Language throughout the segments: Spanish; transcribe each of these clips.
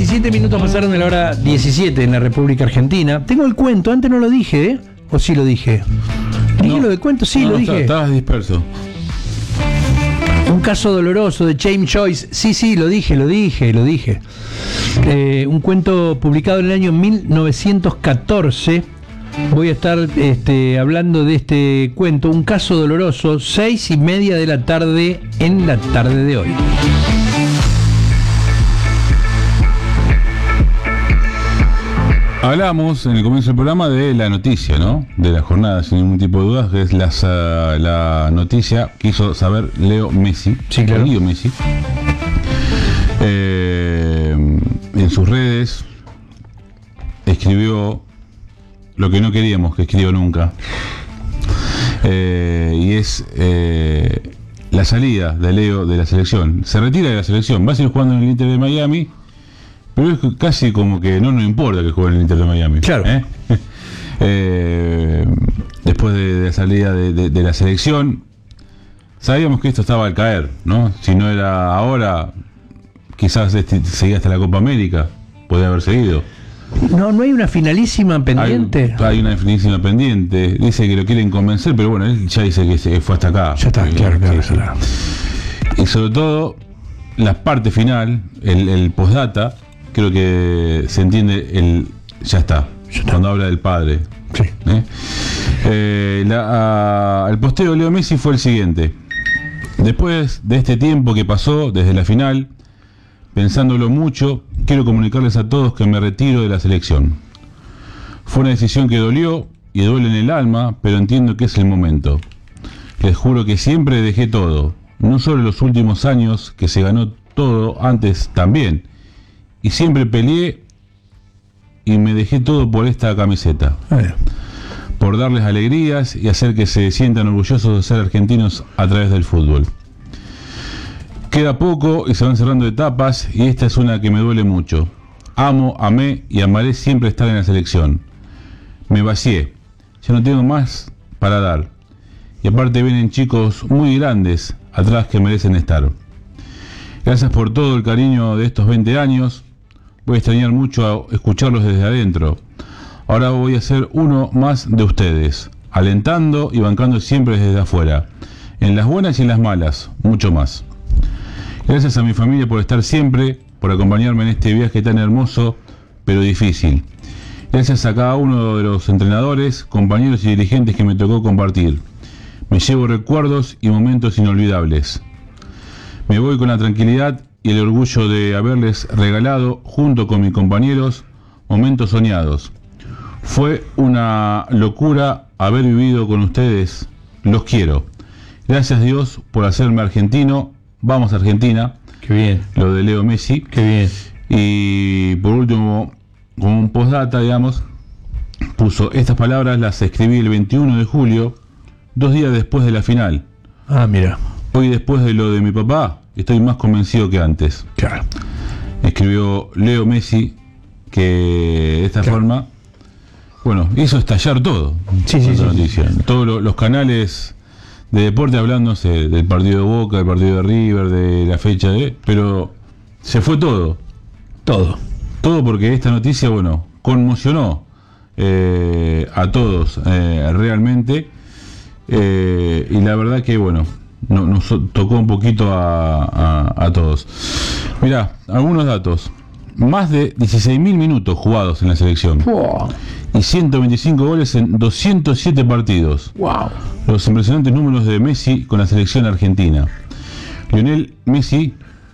17 minutos pasaron de la hora 17 en la República Argentina. Tengo el cuento, antes no lo dije, ¿eh? ¿O sí lo dije? ¿Dije lo del cuento? Sí, lo dije. Estabas disperso. Un caso doloroso de James Joyce. Sí, lo dije. Un cuento publicado en el año 1914. Voy a estar hablando de este cuento, un caso doloroso, 6:30 de la tarde en la tarde de hoy. Hablamos en el comienzo del programa de la noticia, ¿no? De la jornada, sin ningún tipo de dudas, que es la noticia que hizo saber Leo Messi. Sí, claro. Leo Messi. En sus redes escribió lo que no queríamos que escriba nunca. Y es la salida de Leo de la selección. Se retira de la selección, va a seguir jugando en el Inter de Miami. Pero es casi como que no nos importa que juegue en el Inter de Miami. Claro. Después de la salida de la selección, sabíamos que esto estaba al caer, ¿no? Si no era ahora, quizás seguía hasta la Copa América, podría haber seguido. No hay una finalísima pendiente. Hay una finalísima pendiente. Dice que lo quieren convencer, pero bueno, él ya dice que fue hasta acá. Ya está, claro. Y sobre todo, la parte final, el postdata, creo que se entiende ya está, cuando habla del padre. Sí. El posteo de Leo Messi fue el siguiente: después de este tiempo que pasó desde la final, pensándolo mucho, quiero comunicarles a todos que me retiro de la selección. Fue una decisión que dolió y duele en el alma, pero entiendo que es el momento. Les juro que siempre dejé todo, no solo en los últimos años, que se ganó todo, antes también. Y siempre peleé y me dejé todo por esta camiseta. Por darles alegrías y hacer que se sientan orgullosos de ser argentinos a través del fútbol. Queda poco y se van cerrando etapas, y esta es una que me duele mucho. Amé y amaré siempre estar en la selección. Me vacié. Ya no tengo más para dar. Y aparte vienen chicos muy grandes atrás que merecen estar. Gracias por todo el cariño de estos 20 años. Voy a extrañar mucho a escucharlos desde adentro. Ahora voy a ser uno más de ustedes, alentando y bancando siempre desde afuera, en las buenas y en las malas, mucho más. Gracias a mi familia por estar siempre, por acompañarme en este viaje tan hermoso, pero difícil. Gracias a cada uno de los entrenadores, compañeros y dirigentes que me tocó compartir. Me llevo recuerdos y momentos inolvidables. Me voy con la tranquilidad y el orgullo de haberles regalado, junto con mis compañeros, momentos soñados. Fue una locura haber vivido con ustedes. Los quiero. Gracias Dios por hacerme argentino. Vamos Argentina. Qué bien. Lo de Leo Messi. Qué bien. Y por último, como un postdata, digamos, puso: estas palabras las escribí el 21 de julio, 2 días después de la final. Mira. Hoy, después de lo de mi papá, estoy más convencido que antes. Claro. Escribió Leo Messi, que de esta forma, bueno, hizo estallar todo. Sí. Todos los canales de deporte hablándose del partido de Boca, del partido de River, de la fecha pero se fue todo. Todo porque esta noticia, bueno, conmocionó a todos realmente, y la verdad que, bueno, nos tocó un poquito a todos. Mirá, algunos datos. Más de 16.000 minutos jugados en la selección. Wow. Y 125 goles en 207 partidos. Wow. Los impresionantes números de Messi con la selección argentina. Lionel Messi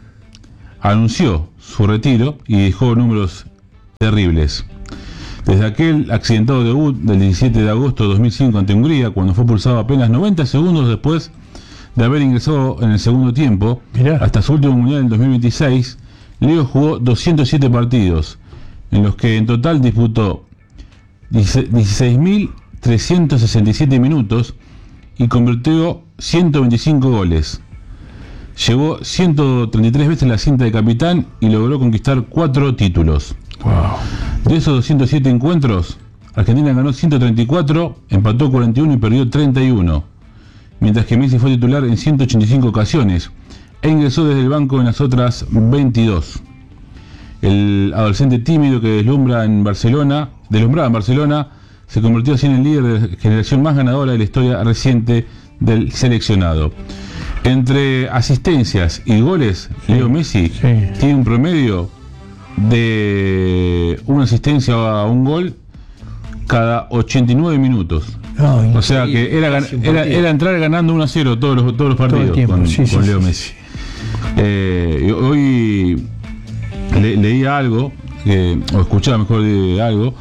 anunció su retiro y dejó números terribles. Desde aquel accidentado debut del 17 de agosto de 2005 ante Hungría, cuando fue pulsado apenas 90 segundos después de haber ingresado en el segundo tiempo, hasta su último mundial en 2026, Leo jugó 207 partidos, en los que en total disputó 16.367 minutos y convirtió 125 goles. Llegó 133 veces la cinta de capitán y logró conquistar 4 títulos. Wow. De esos 207 encuentros, Argentina ganó 134, empató 41 y perdió 31. Mientras que Messi fue titular en 185 ocasiones e ingresó desde el banco en las otras 22. El adolescente tímido que deslumbraba en Barcelona, se convirtió así en el líder de la generación más ganadora de la historia reciente del seleccionado. Entre asistencias y goles, Leo Messi tiene un promedio de una asistencia a un gol cada 89 minutos. O sea que era entrar ganando 1-0 todos los partidos con Leo Messi. Hoy leía algo, o escuchaba mejor algo,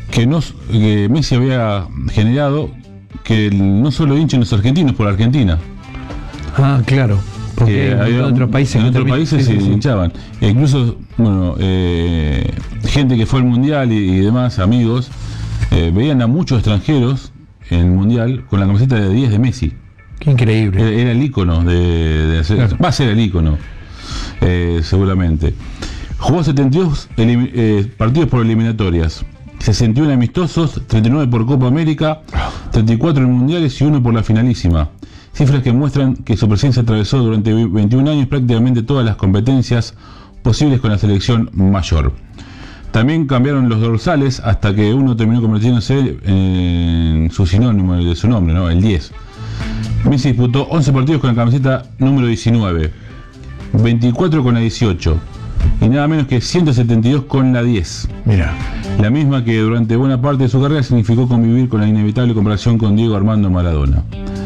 que Messi había generado que no solo hinchan los argentinos por Argentina. Ah, claro. Porque en otros países se hinchaban. E incluso, bueno, gente que fue al Mundial y demás, amigos, veían a muchos extranjeros en el Mundial con la camiseta de 10 de Messi. Qué increíble. Era el ícono claro. Va a ser el ícono, seguramente. Jugó 72 partidos por eliminatorias, 61 amistosos, 39 por Copa América, 34 en mundiales y 1 por la finalísima. Cifras que muestran que su presencia atravesó durante 21 años prácticamente todas las competencias posibles con la selección mayor. También cambiaron los dorsales hasta que uno terminó convirtiéndose en su sinónimo de su nombre, ¿no? El 10. Messi disputó 11 partidos con la camiseta número 19, 24 con la 18 y nada menos que 172 con la 10. Mira. La misma que durante buena parte de su carrera significó convivir con la inevitable comparación con Diego Armando Maradona.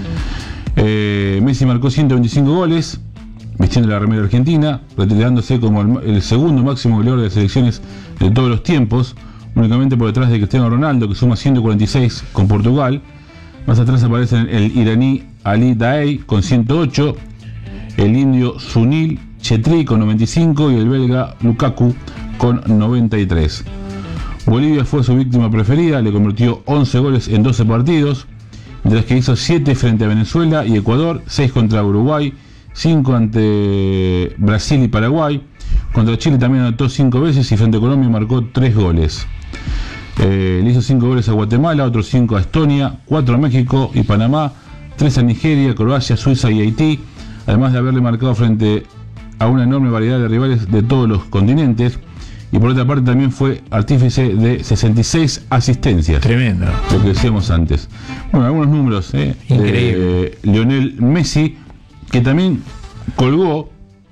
Messi marcó 125 goles, vistiendo la remera argentina, retirándose como el segundo máximo goleador de las selecciones de todos los tiempos, únicamente por detrás de Cristiano Ronaldo, que suma 146 con Portugal. Más atrás aparecen el iraní Ali Daei con 108, el indio Sunil Chetri con 95 y el belga Lukaku con 93. Bolivia fue su víctima preferida, le convirtió 11 goles en 12 partidos, de los que hizo 7 frente a Venezuela y Ecuador, 6 contra Uruguay, 5 ante Brasil y Paraguay. Contra Chile también anotó 5 veces y frente a Colombia marcó 3 goles. Le hizo 5 goles a Guatemala, otros 5 a Estonia, 4 a México y Panamá, 3 a Nigeria, Croacia, Suiza y Haití, además de haberle marcado frente a una enorme variedad de rivales de todos los continentes. Y por otra parte también fue artífice de 66 asistencias. Tremendo. Lo que decíamos antes. Bueno, algunos números. Increíble. Lionel Messi, que también colgó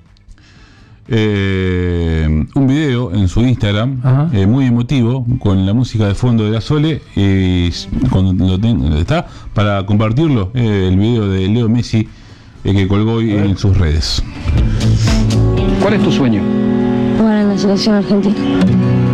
un video en su Instagram, muy emotivo, con la música de fondo de la Sole, y cuando está, para compartirlo, el video de Leo Messi, que colgó hoy en sus redes. ¿Cuál es tu sueño? Jugar en la selección argentina.